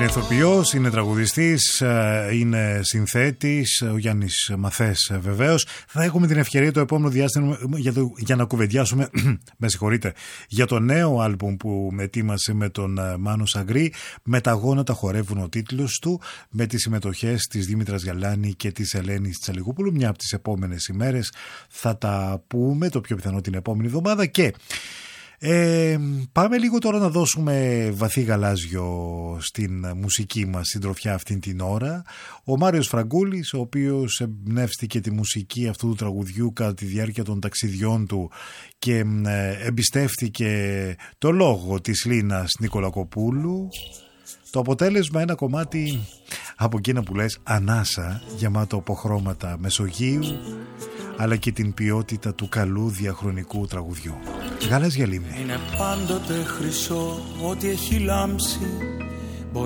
Είναι ηθοποιός, είναι τραγουδιστής, είναι συνθέτης, ο Γιάννης Μαθές βεβαίως. Θα έχουμε την ευκαιρία το επόμενο διάστημα για να κουβεντιάσουμε με συγχωρείτε, για το νέο άλμπουμ που ετοίμασε με τον Μάνο Σαγκρή. Με τα γόνατα χορεύουν ο τίτλος του, με τις συμμετοχές της Δήμητρας Γιαλάνη και της Ελένης Τσαλιγούπουλου. Μια από τις επόμενες ημέρες θα τα πούμε, το πιο πιθανό την επόμενη εβδομάδα. Και πάμε λίγο τώρα να δώσουμε βαθύ γαλάζιο στην μουσική μας συντροφιά αυτήν την ώρα. Ο Μάριος Φραγκούλης, ο οποίος εμπνεύστηκε τη μουσική αυτού του τραγουδιού κατά τη διάρκεια των ταξιδιών του και εμπιστεύτηκε το λόγο της Λίνας Νικολακοπούλου. Το αποτέλεσμα ένα κομμάτι από εκείνα που λες ανάσα, γεμάτο από χρώματα Μεσογείου, αλλά και την ποιότητα του καλού διαχρονικού τραγουδιού. Γαλάζια λίμνη. Είναι πάντοτε χρυσό ό,τι έχει λάμψει